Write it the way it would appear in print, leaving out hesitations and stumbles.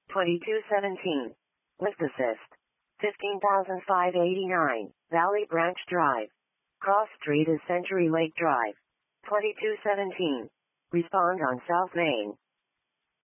2217. Lift assist. 15,589. Valley Branch Drive. Cross Street is Century Lake Drive. 2217. Respond on South Main.